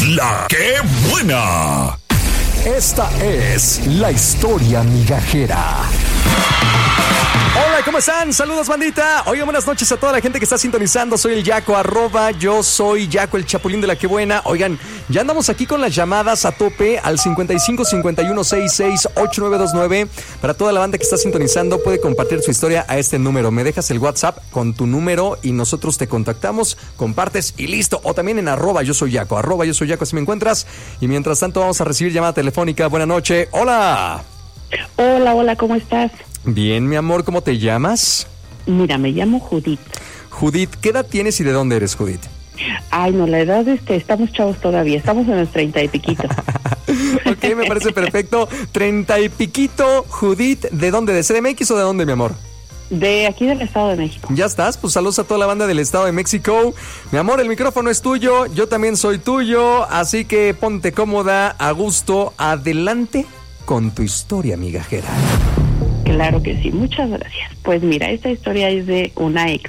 La que buena. Esta es la historia migajera. Hola, ¿cómo están? Saludos, bandita. Oigan, buenas noches a toda la gente que está sintonizando. Soy el Yaco, yo soy Yaco, el Chapulín de la que buena. Oigan, ya andamos aquí con las llamadas a tope al 55 51 66 8929. Para toda la banda que está sintonizando, puede compartir su historia a este número. Me dejas el WhatsApp con tu número y nosotros te contactamos, compartes y listo. O también en yo soy Yaco, así me encuentras. Y mientras tanto vamos a recibir llamada telefónica. Buenas noches. Hola. Hola, ¿cómo estás? Bien, mi amor, ¿cómo te llamas? Mira, me llamo Judith. Judith, ¿qué edad tienes y de dónde eres, Judith? Ay, no, la edad, estamos chavos todavía, estamos en los 30 y piquito. Ok, me parece perfecto. 30 y piquito, Judith, ¿de dónde? ¿De CDMX o de dónde, mi amor? De aquí del Estado de México. Ya estás, pues saludos a toda la banda del Estado de México. Mi amor, el micrófono es tuyo, yo también soy tuyo, así que ponte cómoda, a gusto, adelante con tu historia migajera. Claro que sí, muchas gracias. Pues mira, esta historia es de una ex